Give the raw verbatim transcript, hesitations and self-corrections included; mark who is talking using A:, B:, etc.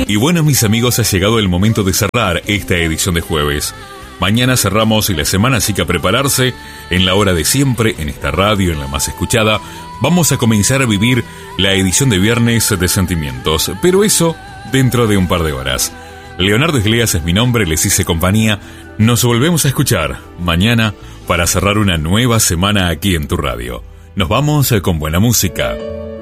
A: Y bueno, mis amigos, ha llegado el momento de cerrar esta edición de jueves. Mañana cerramos la semana, así que a prepararse. En la hora de siempre, en esta radio, en la más escuchada, vamos a comenzar a vivir la edición de viernes de Sentimientos. Pero eso dentro de un par de horas. Leonardo Iglesias es mi nombre, les hice compañía. Nos volvemos a escuchar mañana para cerrar una nueva semana aquí en tu radio. Nos vamos con buena música.